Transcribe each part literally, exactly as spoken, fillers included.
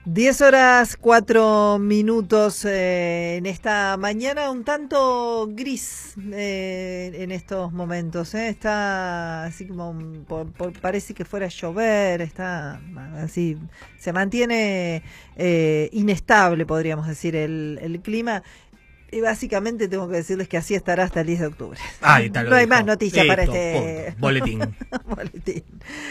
Diez horas, cuatro minutos eh, en esta mañana, un tanto gris eh, en estos momentos. Eh. Está así como, por, por, parece que fuera a llover, está así, se mantiene eh, inestable, podríamos decir, el, el clima. Y básicamente tengo que decirles que así estará hasta el diez de octubre. Ah, está, no hay dijo. más noticias Listo, para este punto. Boletín. Boletín.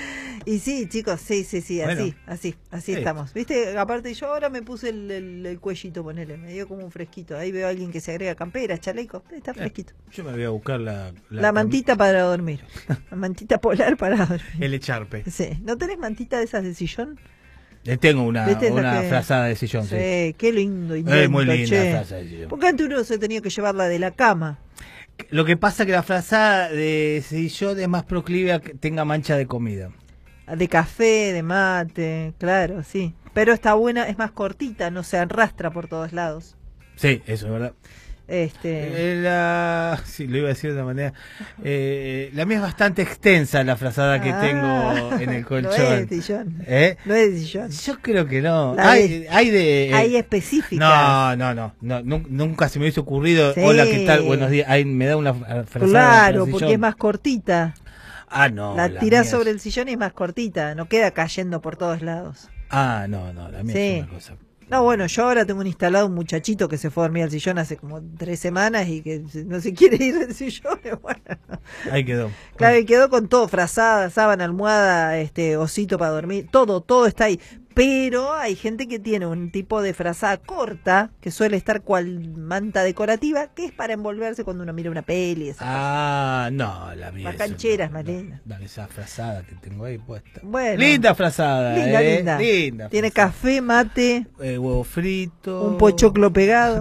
Y sí, chicos, sí, sí, sí, así, Bueno. así, así Sí. estamos. ¿Viste? Aparte yo ahora me puse el, el, el cuellito, ponele, me dio como un fresquito. Ahí veo a alguien que se agrega campera, chaleco, está fresquito. Yo me voy a buscar la... La, la mantita cam... para dormir. La mantita polar para dormir. El echarpe. Sí. ¿No tenés mantita de esas de sillón? Tengo una, una que... frazada de sillón, sí. Sí, qué lindo invento, es muy linda che. la frazada de sillón. Porque antes uno se tenía que llevarla de la cama. Lo que pasa es que la frazada de sillón es más proclive a que tenga mancha de comida. De café, de mate, claro, sí. Pero está buena, es más cortita, no se arrastra por todos lados. Sí, eso es verdad. Este... Eh, la... Sí, lo iba a decir de una manera. Eh, la mía es bastante extensa, la frazada que ah, tengo en el colchón. No es de sillón. ¿Eh? No es de sillón. Yo creo que no. La hay, de... hay de... Eh... Hay específicas. No, no, no, no. Nunca se me hubiese ocurrido. Sí. Hola, ¿qué tal? Buenos días. Ahí me da una frazada. Claro, porque es más cortita. Ah, no. La, la tirás mía sobre es... el sillón y es más cortita. No queda cayendo por todos lados. Ah, no, no. La mía sí. es una cosa... No, bueno, yo ahora tengo un instalado un muchachito que se fue a dormir al sillón hace como tres semanas y que no se quiere ir del sillón. Bueno. Ahí quedó. Claro, y quedó con todo, frazada, sábana, almohada, este, osito para dormir, todo, todo está ahí. Pero hay gente que tiene un tipo de frazada corta, que suele estar cual manta decorativa, que es para envolverse cuando uno mira una peli. Esa ah, cosa. no, la mía. Más cancheras, más linda. Dale esa frazada que tengo ahí puesta. Bueno. Linda frazada. Linda, eh. linda. linda Tiene frazada. café, mate. Eh, huevo frito. Un pochoclo pegado.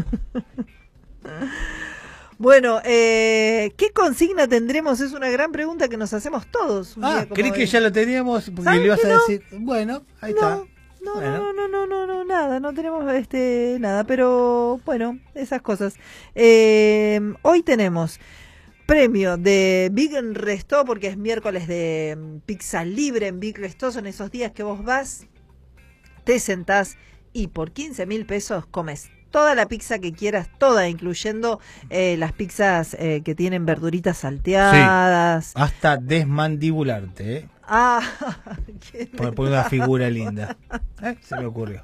Bueno, eh, ¿qué consigna tendremos? Es una gran pregunta que nos hacemos todos. Ah, creí que ya lo teníamos porque le ibas a no? decir. Bueno, ahí no, está. No, bueno. no, no, no, no, no, nada, no tenemos este nada, pero bueno, esas cosas. Eh, hoy tenemos premio de Big Resto porque es miércoles de pizza libre en Big Resto. Son esos días que vos vas, te sentás y por quince mil pesos comes toda la pizza que quieras, toda, incluyendo eh, las pizzas eh, que tienen verduritas salteadas. Sí, hasta desmandibularte, ¿eh? Ah, por poner una figura linda. ¿Eh? Se me ocurrió.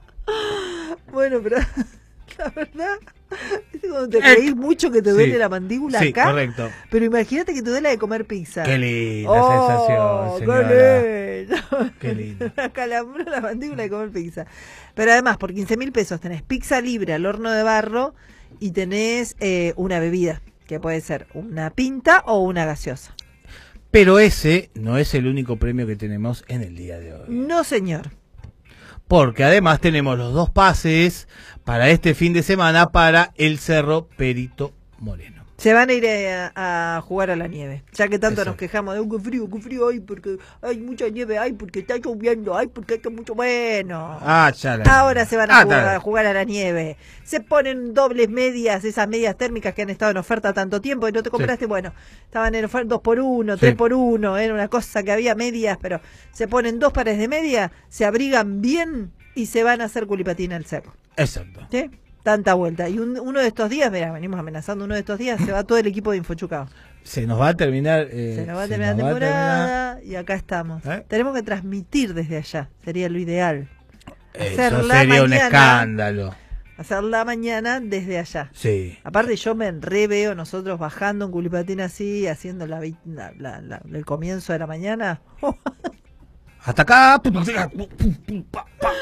Bueno, pero la verdad, es cuando te reís mucho que te duele sí, la mandíbula sí, acá. Correcto. Pero imagínate que te duele de comer pizza. Qué linda oh, sensación, señora. Qué lindo. Qué lindo. Calambró la mandíbula de comer pizza. Pero además, por quince mil pesos tenés pizza libre al horno de barro y tenés eh, una bebida, que puede ser una pinta o una gaseosa. Pero ese no es el único premio que tenemos en el día de hoy. No, señor. Porque además tenemos los dos pases para este fin de semana para el Cerro Perito Moreno. Se van a ir a, a jugar a la nieve, ya que tanto Eso. nos quejamos de, oh, qué frío, qué frío, ay, porque hay mucha nieve, ay, porque está lloviendo, ay, porque está mucho bueno. Ah, ya la... Ahora se van a, ah, jugar, a jugar a la nieve. Se ponen dobles medias, esas medias térmicas que han estado en oferta tanto tiempo y no te compraste, sí. Bueno, estaban en oferta dos por uno, tres sí. por uno, era una cosa que había medias, pero se ponen dos pares de medias, se abrigan bien y se van a hacer culipatina al cerro. Exacto. ¿Sí? Tanta vuelta. Y un, uno de estos días, mira, venimos amenazando, uno de estos días se va todo el equipo de Infochucado. Se nos va a terminar... Eh, se nos va a terminar la temporada terminar... y acá estamos. ¿Eh? Tenemos que transmitir desde allá, sería lo ideal. Eso sería mañana, un escándalo. Hacerla mañana desde allá. Sí. Aparte yo me reveo nosotros bajando en culipatina así, haciendo la, la, la, la, el comienzo de la mañana. Hasta acá...